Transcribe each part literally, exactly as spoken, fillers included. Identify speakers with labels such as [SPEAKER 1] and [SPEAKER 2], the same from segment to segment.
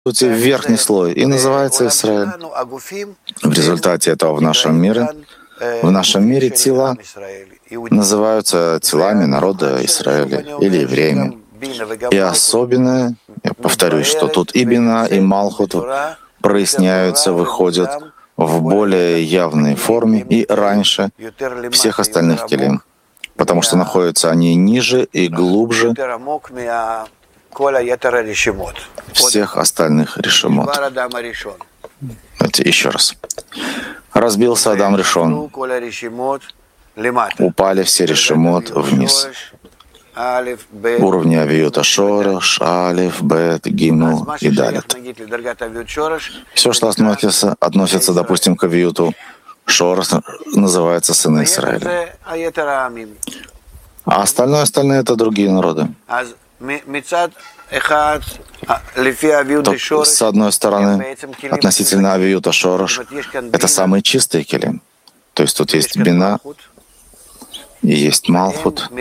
[SPEAKER 1] сути, верхний слой и называется Израиль. В результате этого в нашем мире, в нашем мире тела называются телами народа Израиля или евреями. И особенно, я повторюсь, что тут и Бина, и Малхут проясняются, выходят в более явной форме и раньше всех остальных келим, потому что находятся они ниже и глубже всех остальных решимот. Давайте еще раз. Разбился Адам Ришон. Упали все решимот вниз. Уровни авиюта Шорош, Алиф, Бет, Гимл и Далит. Все, что относится, относится, допустим, к авиюту Шорош, называется сыны Израиля. А остальное, остальное — это другие народы. То, с одной стороны, относительно авиюта Шорош, это самые чистые келим. То есть тут есть Бина и есть Малхут.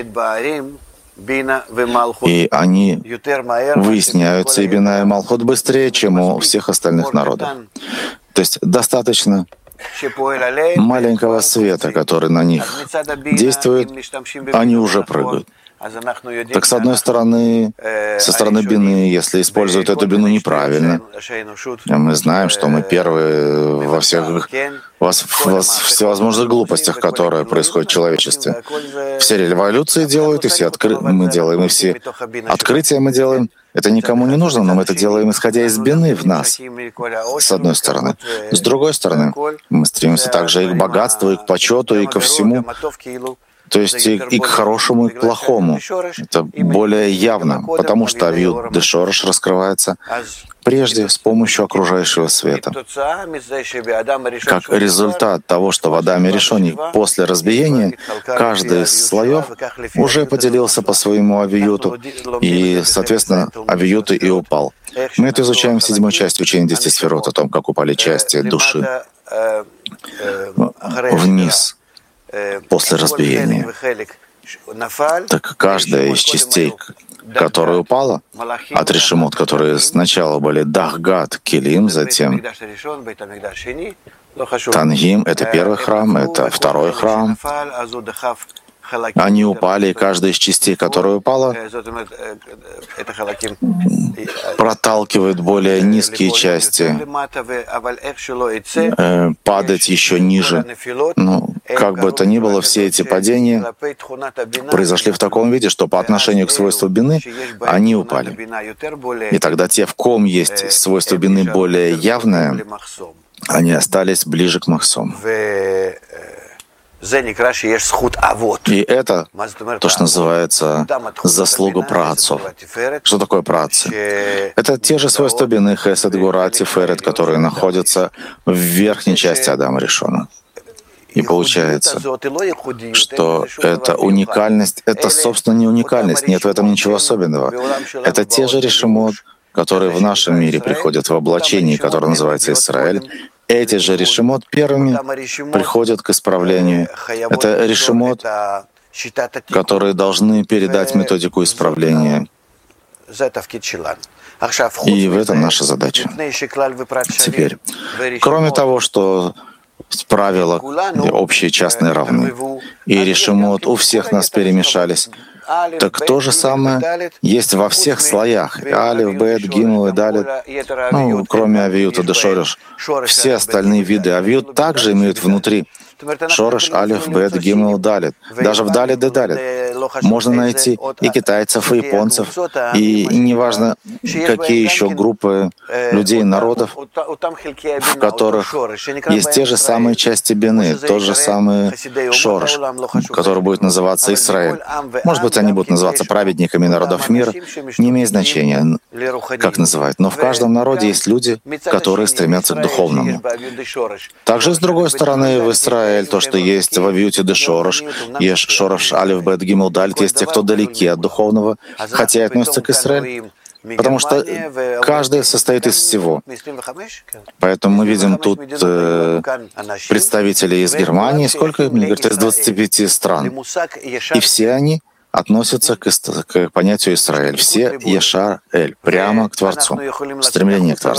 [SPEAKER 1] И они выясняются, и Бина, и Малхут, быстрее, чем у всех остальных народов. То есть достаточно маленького света, который на них действует, они уже прыгают. Так, с одной стороны, со стороны Бины, если используют эту Бину неправильно, мы знаем, что мы первые во всех во, во всевозможных глупостях, которые происходят в человечестве. Все революции делают, и все откры... мы делаем, и все открытия мы делаем. Это никому не нужно, но мы это делаем, исходя из Бины в нас, с одной стороны. С другой стороны, мы стремимся также и к богатству, и к почету, и ко всему. То есть и, и к хорошему, и к плохому. Это более явно, потому что авиют де Шорош раскрывается прежде с помощью окружающего света. Как результат того, что в Адаме Ришоне после разбиения каждый из слоев уже поделился по своему авиюту, и, соответственно, авиюты и упал. Мы это изучаем в седьмой части учения десяти сферот, о том, как упали части души вниз после разбиения. Так каждая из частей, которая упала, от решимот, которые сначала были Дахгат, Келим, затем Тангим — это первый храм, это второй храм. Они упали, и каждая из частей, которая упала, проталкивает более низкие части, э, падать еще ниже. Ну, как бы это ни было, все эти падения произошли в таком виде, что по отношению к свойству Бины они упали. И тогда те, в ком есть свойство Бины более явное, они остались ближе к Махсом. И это то, что называется заслуга праотцов. Что такое праотцы? Это те же свойства Бины, Хесед, Гура, Тиферет, которые находятся в верхней части Адама Ришона. И получается, что эта уникальность, это, собственно, не уникальность, нет в этом ничего особенного. Это те же решимот, которые в нашем мире приходят в облачении, которое называется Израиль. Эти же решимот первыми приходят к исправлению. Это решимот, которые должны передать методику исправления. И в этом наша задача. Теперь, кроме того, что правила общие, частные равны, и решимот у всех нас перемешались, так то же самое есть во всех слоях. Алиф, Бет, Гимл и Далит. Ну, кроме авиюта де Шорош. Все остальные виды авиют также имеют внутри Шорош, Алиф, Бет, Гимл, Далит. Даже в Далит и Далит можно найти и китайцев, и японцев, и неважно, какие еще группы людей, народов, в которых есть те же самые части Бины, тот же самый Шорош, который будет называться Израиль. Может быть, они будут называться праведниками народов мира, не имеет значения, как называют. Но в каждом народе есть люди, которые стремятся к духовному. Также, с другой стороны, в Израиль то, что есть в авиюте де Шорош, Еш Шорош, Алиф, Бет, Гимл, Далит, есть те, кто далеки от духовного, хотя и относятся к Израилю. Потому что каждый состоит из всего. Поэтому мы видим тут э, представителей из Германии, сколько, мне говорят, из двадцати пяти стран. И все они относятся к, к понятию Израиль. Все Ешар Эль, прямо к Творцу, стремление к Творцу.